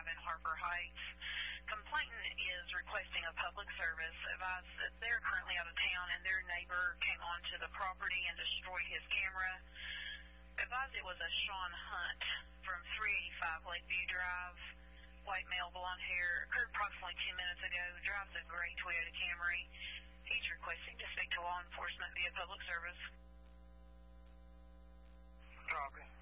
Drive in Harper Heights. Complainant is requesting a public service. Advise that they're currently out of town and their neighbor came onto the property and destroyed his camera. Advise it was a Sean Hunt from 385 Lakeview Drive. White male, blonde hair, occurred approximately 10 minutes ago, drives a gray Toyota Camry. He's requesting to speak to law enforcement via public service. Copy.